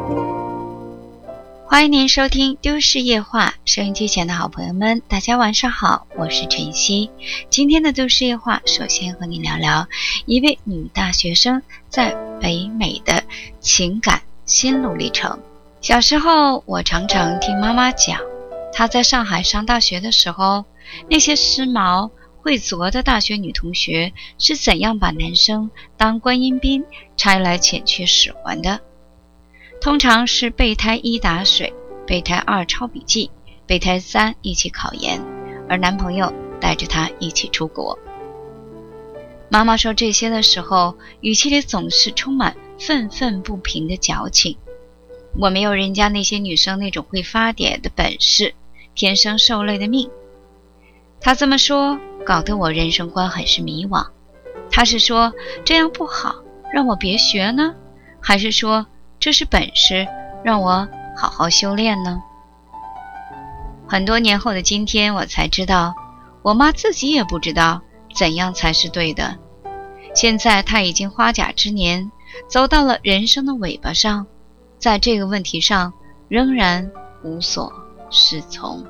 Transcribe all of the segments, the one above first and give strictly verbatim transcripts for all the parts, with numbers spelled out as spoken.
欢迎您收听都市夜话，收音机前的好朋友们，大家晚上好，我是晨曦。今天的都市夜话，首先和你聊聊一位女大学生在北美的情感心路历程。小时候，我常常听妈妈讲，她在上海上大学的时候，那些时髦会作的大学女同学是怎样把男生当观音兵拆来遣去使唤的。通常是备胎一打水，备胎二抄笔记，备胎三一起考研，而男朋友带着她一起出国。妈妈说这些的时候，语气里总是充满愤愤不平的矫情。我没有人家那些女生那种会发嗲的本事，天生受累的命。她这么说，搞得我人生观很是迷惘。她是说这样不好，让我别学呢？还是说这是本事，让我好好修炼呢？很多年后的今天，我才知道，我妈自己也不知道怎样才是对的。现在她已经花甲之年，走到了人生的尾巴上，在这个问题上仍然无所适从。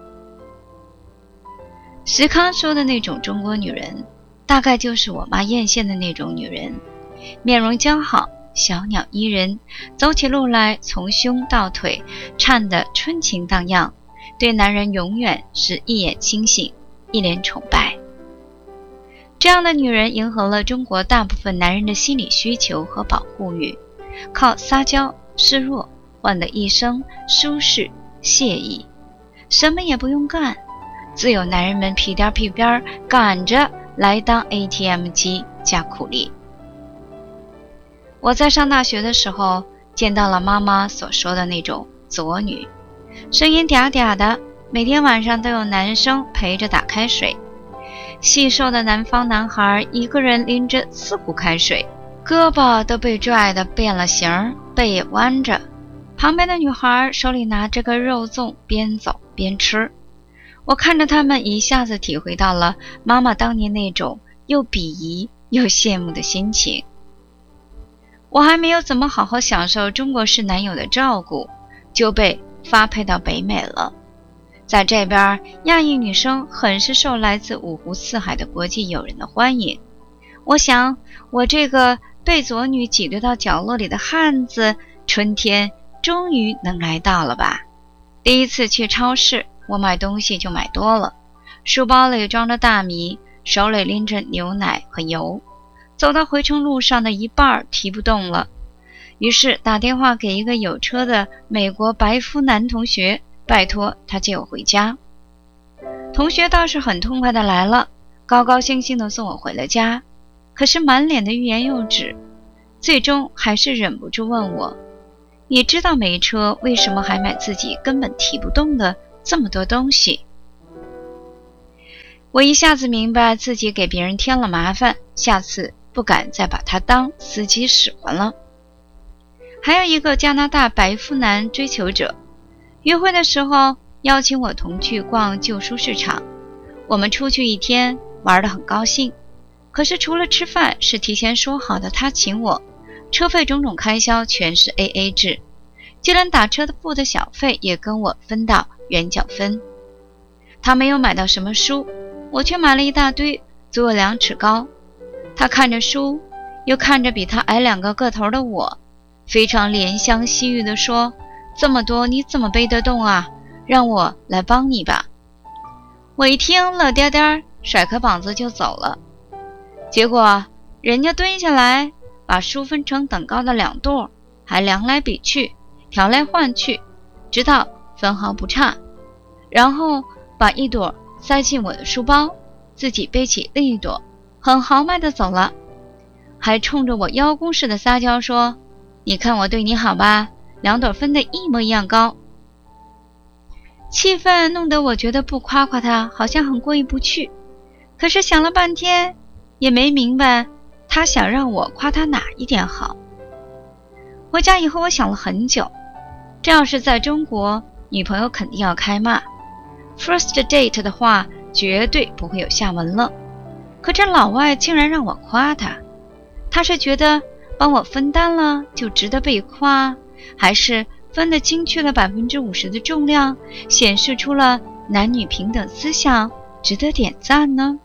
石康说的那种中国女人，大概就是我妈艳羡的那种女人，面容姣好，小鸟依人，走起路来从胸到腿颤得春情荡漾，对男人永远是一眼清醒，一脸崇拜。这样的女人迎合了中国大部分男人的心理需求和保护欲，靠撒娇示弱换得一生舒适惬意，什么也不用干，自有男人们屁颠屁颠赶着来当 A T M 机加苦力。我在上大学的时候，见到了妈妈所说的那种左女，声音嗲嗲的，每天晚上都有男生陪着打开水。细瘦的南方男孩一个人拎着四壶开水，胳膊都被拽得变了形，背也弯着。旁边的女孩手里拿着个肉粽，边走边吃。我看着他们，一下子体会到了妈妈当年那种又鄙夷又羡慕的心情。我还没有怎么好好享受中国式男友的照顾，就被发配到北美了。在这边，亚裔女生很是受来自五湖四海的国际友人的欢迎。我想，我这个被左女挤兑到角落里的汉子，春天终于能来到了吧。第一次去超市，我买东西就买多了，书包里装着大米，手里拎着牛奶和油。走到回程路上的一半提不动了，于是打电话给一个有车的美国白肤男同学，拜托他接我回家。同学倒是很痛快的来了，高高兴兴的送我回了家，可是满脸的欲言又止，最终还是忍不住问我，你知道没车为什么还买自己根本提不动的这么多东西？我一下子明白自己给别人添了麻烦，下次不敢再把他当司机使唤了。还有一个加拿大白肤男追求者，约会的时候邀请我同去逛旧书市场，我们出去一天玩得很高兴，可是除了吃饭是提前说好的他请我，车费种种开销全是 A A 制，就连打车的付的小费也跟我分到原角分。他没有买到什么书，我却买了一大堆，足有两尺高。他看着书，又看着比他矮两个个头的我，非常怜香惜玉地说，这么多你怎么背得动啊？让我来帮你吧。我一听乐颠颠，甩开膀子就走了。结果人家蹲下来，把书分成等高的两垛，还量来比去，调来换去，直到分毫不差，然后把一朵塞进我的书包，自己背起另一朵，很豪迈地走了，还冲着我邀功似的撒娇说，你看我对你好吧，两朵分得一模一样高。气氛弄得我觉得不夸夸他好像很过意不去，可是想了半天也没明白他想让我夸他哪一点好。回家以后我想了很久，这要是在中国，女朋友肯定要开骂， First date 的话绝对不会有下文了。可这老外竟然让我夸他，他是觉得帮我分担了就值得被夸，还是分得精确了百分之五十的重量，显示出了男女平等思想，值得点赞呢？